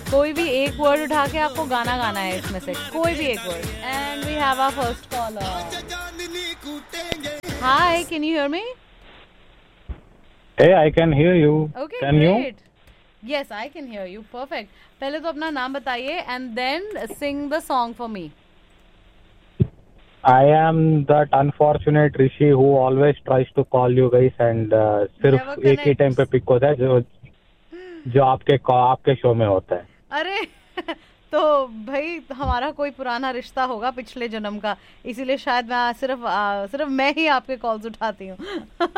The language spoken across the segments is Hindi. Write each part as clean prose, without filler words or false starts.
कोई भी एक वर्ड उठा के आपको गाना गाना है इसमें से, कोई भी एक word. And we have our first caller. Hi, can you hear me? Hey, I can hear you. Okay, Can you? great. Yes, I can hear you. Perfect. पहले तो अपना नाम बताइए and then sing the song for me. I am that unfortunate Rishi who always tries to call you guys and सिर्फ Never एक ही टाइम पे connects. पिक होता है जो आपके शो में होता है. अरे तो भाई हमारा कोई पुराना रिश्ता होगा पिछले जन्म का, इसीलिए शायद मैं सिर्फ मैं ही आपके कॉल्स उठाती हूँ.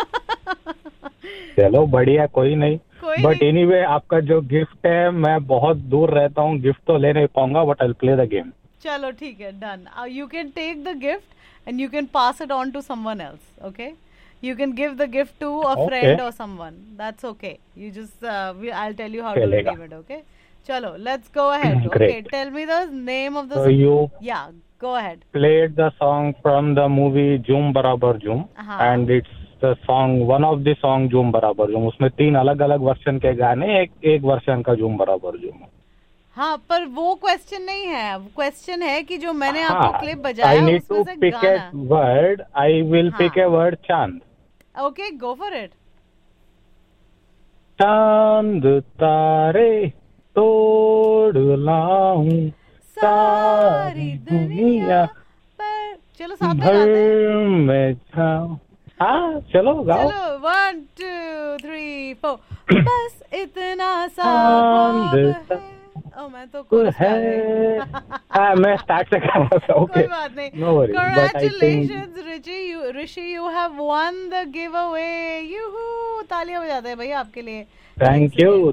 चलो बढ़िया, कोई नहीं. कोई बट नहीं. एनीवे आपका जो गिफ्ट है, मैं बहुत दूर रहता हूँ, गिफ्ट तो ले नहीं पाऊंगा, but I play the game. चलो ठीक है, done. You can take the gift and you can pass it on to someone else. Okay, you can give the gift to a friend or someone. That's okay. You just I'll tell you how to redeem it. Okay, chalo, let's go ahead. Okay, tell me the name of the So you go ahead. played the song from the movie Zoom Barabar Zoom, and it's the song, one of the song Zoom Barabar Zoom. उसमें 3 अलग अलग वर्जन के गाने, एक वर्जन का Zoom Barabar Zoom. हाँ, पर वो क्वेश्चन नहीं है. क्वेश्चन है कि जो मैंने आपको क्लिप बजाया I need उसमें to से pick a गाना. word. I will pick a word, चांद. Okay, go for it. चांद तारे तोड़ लाऊं सारी दुनिया पर चलो साथ में गाते हैं. भर में छाऊं. हाँ चलो गाओ. चलो 1 2 3 4. बस इतना सा चांद ख्वाब है. मैं तो कोरस गा रही. हाँ, मैं स्टार्ट से कर रहा था. ओके, कोई बात नहीं. No worries. Congratulations, Rishi, you have won the giveaway. Yoo-hoo! तालियां बजाते हैं भैया आपके लिए. Thank you.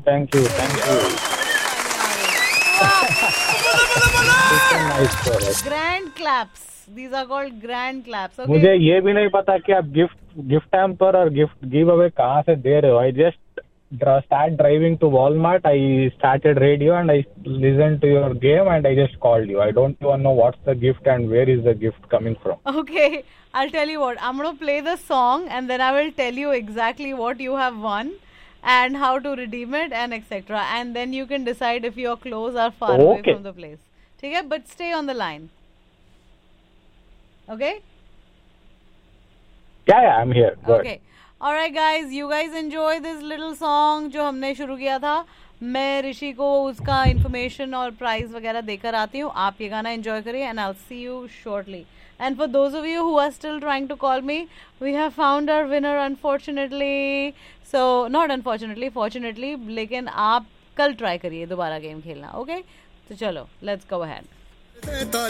Grand claps. These are called grand claps. Okay. मुझे ये भी नहीं पता कि आप गिफ्ट हैम्पर और गिफ्ट गिव अवे कहाँ से दे रहे हो. I just start driving to Walmart. I started radio and I listened to your game and I just called you. I don't even know what's the gift and where is the gift coming from. Okay, I'll tell you what. I'm going to play the song and then I will tell you exactly what you have won and how to redeem it and etc. And then you can decide if you're close or far away from the place. Okay, but stay on the line. Okay? Yeah, I'm here. Good. Okay. Alright guys, you guys enjoy this little song जो हमने शुरू किया था. मैं ऋषि को उसका information और prize वगैरह देकर आती हूँ. आप ये गाना enjoy करिए and I'll see you shortly. And for those of you who are still trying to call me, we have found our winner unfortunately. So not unfortunately, fortunately. लेकिन आप कल try करिए दोबारा game खेलना. Okay? तो चलो, let's go ahead.